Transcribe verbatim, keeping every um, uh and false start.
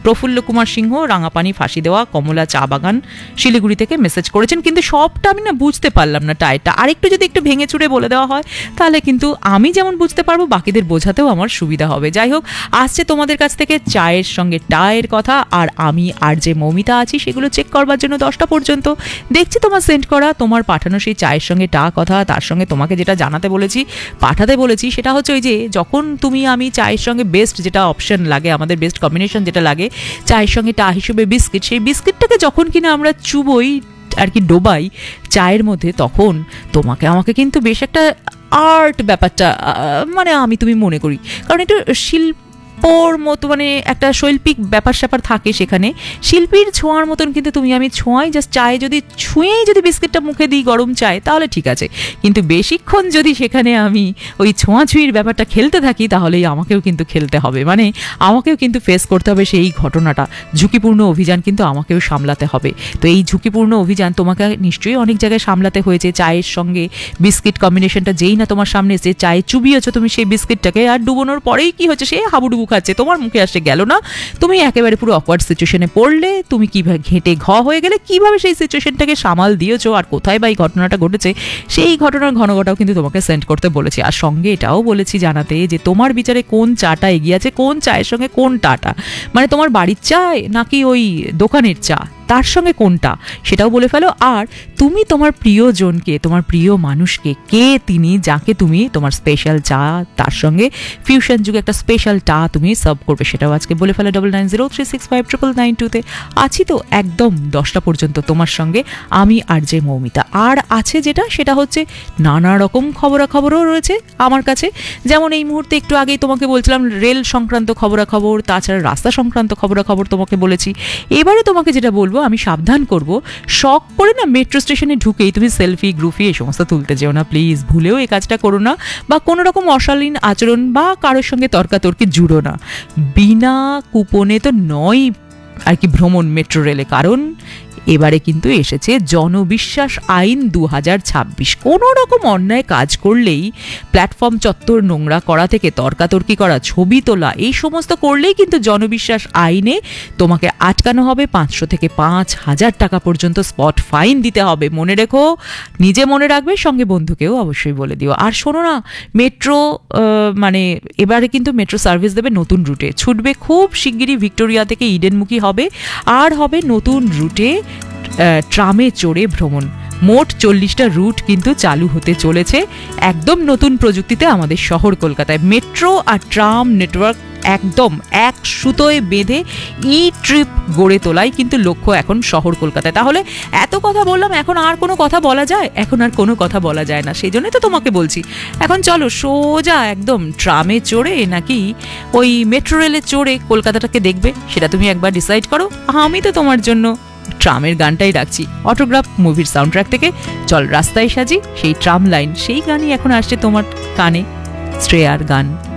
প্রফুল্ল কুমার সিংহ, রাঙাপানি ফাঁসি দেওয়া, কমলা চা বাগান, শিলিগুড়ি থেকে মেসেজ করেছেন, কিন্তু সবটা আমি না বুঝতে পারলাম না টাইটা। আরেকটু যদি একটু ভেঙে চুড়ে বলে দেওয়া হয় তাহলে কিন্তু আমি যেমন বুঝতে পারবো বাকিদের বোঝাতেও আমার সুবিধা হবে। যাই হোক, আসছে তোমাদের কাছ থেকে চায়ের সঙ্গে টায়ের কথা, আর আমি আর যে মৌমিতা আছি সেগুলো চেক করবার জন্য দশটা পর্যন্ত দেখছি তোমার সেন্ড করা, তোমার পাঠানো সেই চায়ের সঙ্গে টা কথা, তার সঙ্গে তোমাকে যেটা জানাতে বলেছি পাঠাতে বলেছি সেটা হচ্ছে ওই যে যখন তুমি আমি চায়ের সঙ্গে বেস্ট যেটা অপশন লাগে, আমাদের বেস্ট কম্বিনেশন যেটা লাগে চায়ের সঙ্গে টা হিসেবে বিস্কিট, সেই বিস্কিটটাকে যখন কিনা আমরা চুবোই আর কি ডোবাই চায়ের মধ্যে, তখন তোমাকে আমাকে কিন্তু বেশ একটা আর্ট ব্যাপারটা মানে আমি তুমি মনে করি, কারণ একটু শিল্প ওর মতো মানে একটা শৈল্পিক ব্যাপার স্যাপার থাকে সেখানে, শিল্পীর ছোঁয়ার মতন কিন্তু তুমি আমি ছোঁয়াই, জাস্ট চায়ে যদি ছুঁয়েই যদি বিস্কিটটা মুখে দিই গরম চায় তাহলে ঠিক আছে, কিন্তু বেশিক্ষণ যদি সেখানে আমি ওই ছোঁয়াছুঁয়ির ব্যাপারটা খেলতে থাকি তাহলেই আমাকেও কিন্তু খেলতে হবে, মানে আমাকেও কিন্তু ফেস করতে হবে সেই ঘটনাটা, ঝুঁকিপূর্ণ অভিযান কিন্তু আমাকেও সামলাতে হবে। তো এই ঝুঁকিপূর্ণ অভিযান তোমাকে নিশ্চয়ই অনেক জায়গায় সামলাতে হয়েছে, চায়ের সঙ্গে বিস্কিট কম্বিনেশনটা যেই না তোমার সামনে এসে চায়ে চুবিয়েছো তুমি সেই বিস্কিটটাকে, আর ডুবোনোর পরেই কি হচ্ছে সে হাবুডুবু খাচ্ছে, তোমার মুখে আসে গেল না, তুমি একেবারে পুরো অকওয়ার্ড সিচুয়েশনে পড়লে, তুমি কিভাবে ঘেঁটে ঘ হয়ে গেলে, কিভাবে সেই সিচুয়েশনটাকে সামাল দিয়েছো আর কোথায় বা এই ঘটনাটা ঘটেছে সেই ঘটনার ঘনঘটাও কিন্তু তোমাকে সেন্ড করতে বলেছি। আর সঙ্গে এটাও বলেছি জানাতে যে তোমার বিচারে কোন চাটা এগিয়ে আছে, কোন চায়ের সঙ্গে কোন টাটা, মানে তোমার বাড়ির চায় নাকি ওই দোকানের চা, তার সঙ্গে কোনটা সেটাও বলে ফেলো। আর তুমি তোমার প্রিয়জনকে, তোমার প্রিয় মানুষকে, কে তিনি যাকে তুমি তোমার স্পেশাল চা তার সঙ্গে ফিউশন যুগে একটা স্পেশাল টা তুমি সার্ভ করবে সেটাও আজকে বলে ফেলো double nine zero three six five triple nine টুতে। আছি তো একদম দশটা পর্যন্ত তোমার সঙ্গে আমি আর যে মৌমিতা। আর আছে যেটা সেটা হচ্ছে নানা রকম খবরাখবরও রয়েছে আমার কাছে, যেমন এই মুহূর্তে একটু আগেই তোমাকে বলছিলাম রেল সংক্রান্ত খবরাখবর, তাছাড়া রাস্তা সংক্রান্ত খবরাখবর তোমাকে বলেছি। এবারে তোমাকে যেটা বলবো আমি সাবধান করব, শখ করে না মেট্রো স্টেশনে ঢুকেই তুমি সেলফি গ্রুফি এই সমস্ত তুলতে যেও না প্লিজ, ভুলেও এই কাজটা করো না, বা কোনো রকম অশালীন আচরণ বা কারোর সঙ্গে তর্কাতর্কি জুড়ো না, বিনা কুপনে তো নয় আর কি ভ্রমণ মেট্রো রেলে, কারণ এবারে কিন্তু এসেছে জনবিশ্বাস আইন দু হাজার ছাব্বিশ। কোনো রকম অন্যায় কাজ করলেই প্ল্যাটফর্ম চত্বর নোংরা করা থেকে তর্কাতর্কি করা, ছবি তোলা, এই সমস্ত করলেই কিন্তু জনবিশ্বাস আইনে তোমাকে আটকানো হবে, পাঁচশো থেকে পাঁচ হাজার টাকা পর্যন্ত স্পট ফাইন দিতে হবে। মনে রেখো, নিজে মনে রাখবে, সঙ্গে বন্ধুকেও অবশ্যই বলে দিও। আর শোনো না, মেট্রো মানে এবারে কিন্তু মেট্রো সার্ভিস দেবে নতুন রুটে, ছুটবে খুব শিগগিরই ভিক্টোরিয়া থেকে ইডেনমুখী হবে, আর হবে নতুন রুটে ট্রামে চড়ে ভ্রমণ। মোট চল্লিশটা রুট কিন্তু চালু হতে চলেছে একদম নতুন প্রযুক্তিতে আমাদের শহর কলকাতায়। মেট্রো আর ট্রাম নেটওয়ার্ক একদম এক সুতোয় বেঁধে ই ট্রিপ গড়ে তোলাই কিন্তু লক্ষ্য এখন শহর কলকাতায়। তাহলে এত কথা বললাম, এখন আর কোনো কথা বলা যায়? এখন আর কোনো কথা বলা যায় না, সেই জন্যই তো তোমাকে বলছি এখন চলো সোজা একদম ট্রামে চড়ে নাকি ওই মেট্রো রেলে চড়ে কলকাতাটাকে দেখবে, সেটা তুমি একবার ডিসাইড করো। আমি তো তোমার জন্য ট্রামের গানটাই রাখছি, অটোগ্রাফ মুভির সাউন্ড ট্র্যাক থেকে চল রাস্তায় সাজি, সেই ট্রাম লাইন, সেই গানই এখন আসছে তোমার কানে, শ্রেয়ার গান।